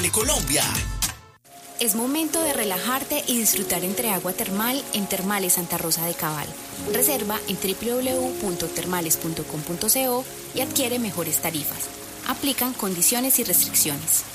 Sustentable Colombia. Es momento de relajarte y disfrutar entre agua termal en Termales Santa Rosa de Cabal. Reserva en www.termales.com.co y adquiere mejores tarifas. Aplican condiciones y restricciones.